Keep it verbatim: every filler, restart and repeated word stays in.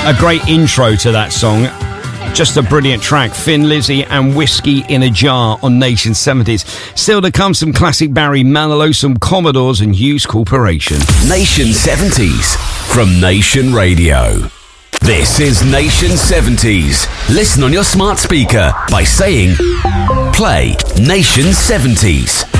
A great intro to that song. Just a brilliant track. Thin Lizzy and Whiskey in a Jar on Nation seventies. Still to come, some classic Barry Manilow, some Commodores and Hughes Corporation. Nation seventies from Nation Radio. This is Nation seventies. Listen on your smart speaker by saying, play Nation seventies.